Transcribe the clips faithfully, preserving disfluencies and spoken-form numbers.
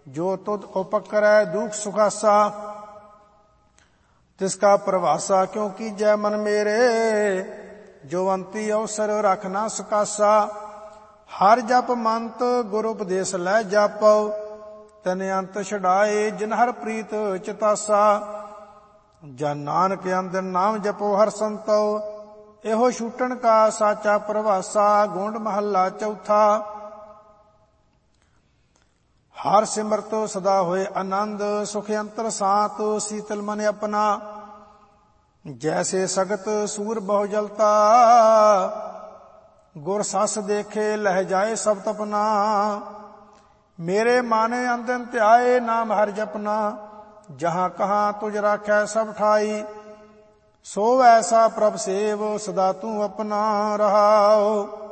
जो तुद उपकरै दुख सुखासा। तिसका प्रभासा क्यों कीजै मन मेरे, जो अंति अवसर रख ना सकासा। हर जप मंत गुरु उपदेश लै जापो, तने अंत छड़ाए जिन हर प्रीत चितासा। जन नानक अंदर नाम जपो हर संतो, एहो छूटन का साचा प्रभासा। गोंड महला चौथा। हर सिमरत सदा होए आनंद, सुख अंतर सात शीतल मन अपना। जैसे सगत सूर बहु जलता, गुर सस देखे लह जाए सब तपना। मेरे माने अंदन त्याए नाम हर जपना, जहां कहाँ तुझ राखै सब ठाई। सो ऐसा प्रभ सेव सदा तू अपना रहाओ।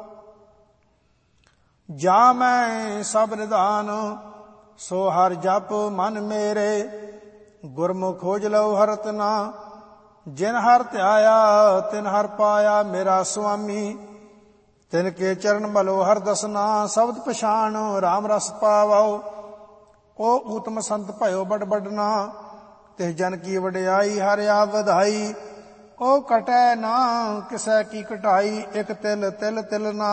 जा मैं सब निधान सो हर जप मन मेरे, गुरमुख खोज लो हरत ना। जिन हर ध्याया तिन हर पाया मेरा स्वामी। तिनके चरण मलो हर दसना, शब्द पछाण राम रस पावो। ओ उत्तम संत भयो बड़ बड़ना, तिस जन की वडियाई हर आप वधाई। ओ कटै ना किसै की कटाई, एक तिल तिल तिल ना।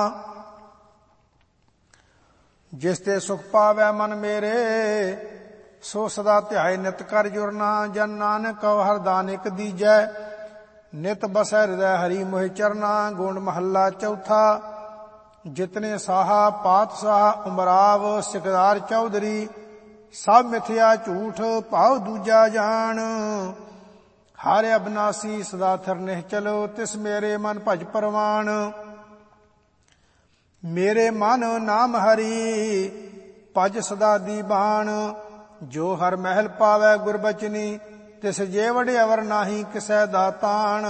जिस ते सुख पावै मन मेरे, सो सदा ध्याय नित कर जुरना। जन नानक कहो हर दान इक दीजै, नित बसै हृदय हरि मोहि चरना। गोंड महला चौथा। जितने साहा पात साहा उमराव, सिकदार चौधरी। सब मिथ्या झूठ भाव दूजा जान। हर अविनाशी सदा थर निश्चल, तिस मेरे मन भज परवान। मेरे मन नाम हरि भज सदा दीवान। जो हर महल पावै गुरबचनी, तिस जे वडे अवर नाही किसै दातान।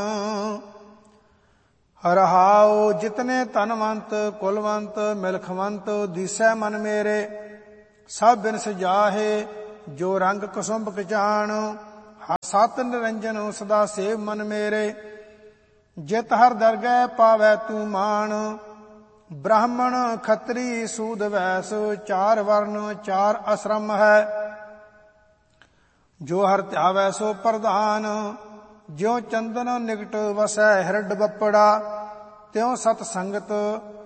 रहाओ जितने धनवंत कुलवंत मिलखवंत, दिसै मन मेरे सब बिन सजाहे। जो रंग कुसुम कचान, सत निरंजन सदा सेव मन मेरे। जित हर दरगह पावै तू मान, ब्राह्मण खत्री सूद वैस। चार वर्ण चार आश्रम है, जो हर ध्यावै सो प्रधान। ज्यों चंदन निकट वसै हिरड बपड़ा, त्यों सत संगत